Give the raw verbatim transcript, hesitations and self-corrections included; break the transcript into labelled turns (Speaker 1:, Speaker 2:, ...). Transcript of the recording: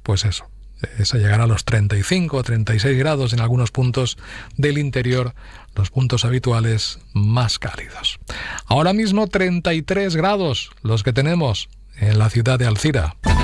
Speaker 1: pues eso, es llegar a los treinta y cinco o treinta y seis grados en algunos puntos del interior, los puntos habituales más cálidos. Ahora mismo treinta y tres grados los que tenemos en la ciudad de Alcira.